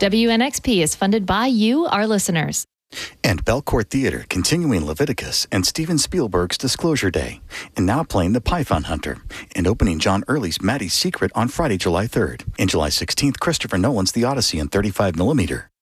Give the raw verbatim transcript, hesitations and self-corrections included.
W N X P is funded by you, our listeners. And Belcourt Theater, continuing Leviticus and Steven Spielberg's Disclosure Day, and now playing The Python Hunter, and opening John Early's Maddie's Secret on Friday, July third. And July sixteenth, Christopher Nolan's The Odyssey in thirty-five millimeter.